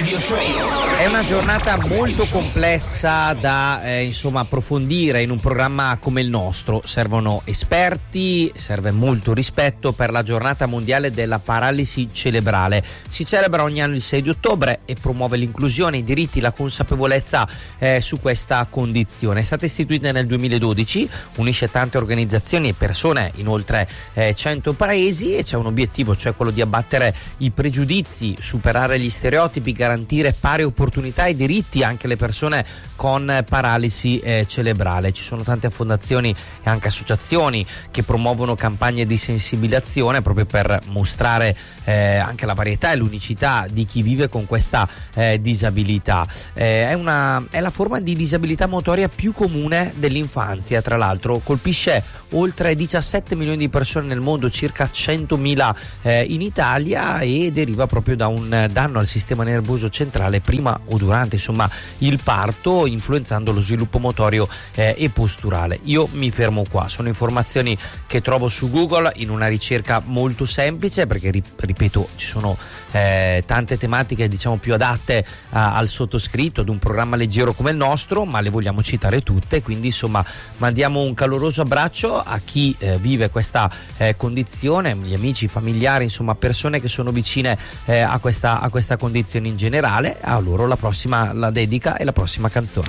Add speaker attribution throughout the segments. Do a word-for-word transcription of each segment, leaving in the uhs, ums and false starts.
Speaker 1: Radio Show.
Speaker 2: È una giornata molto complessa da eh, insomma approfondire in un programma come il nostro. Servono esperti, serve molto rispetto per la giornata mondiale della paralisi cerebrale. Si celebra ogni anno il sei di ottobre e promuove l'inclusione, i diritti, la consapevolezza eh, su questa condizione. È stata istituita nel duemiladodici, unisce tante organizzazioni e persone in oltre eh, cento paesi e c'è un obiettivo, cioè quello di abbattere i pregiudizi, superare gli stereotipi, garantire pari opportunità e diritti anche alle persone con paralisi eh, cerebrale. Ci sono tante fondazioni e anche associazioni che promuovono campagne di sensibilizzazione proprio per mostrare eh, anche la varietà e l'unicità di chi vive con questa eh, disabilità. Eh, è, una, è la forma di disabilità motoria più comune dell'infanzia, tra l'altro colpisce oltre diciassette milioni di persone nel mondo, circa centomila eh, in Italia, e deriva proprio da un danno al sistema nervoso centrale prima o durante insomma il parto, influenzando lo sviluppo motorio eh, e posturale. Io mi fermo qua, sono informazioni che trovo su Google in una ricerca molto semplice, perché ripeto ci sono eh, tante tematiche diciamo più adatte a, al sottoscritto, ad un programma leggero come il nostro, ma le vogliamo citare tutte, quindi insomma mandiamo un caloroso abbraccio a chi eh, vive questa eh, condizione, gli amici, i familiari, insomma persone che sono vicine eh, a questa a questa condizione in generale. A loro la prossima la dedica e la prossima canzone.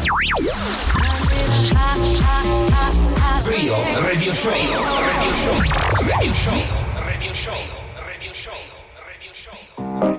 Speaker 1: Radio Show. Radio Show. Radio Show. Radio Show.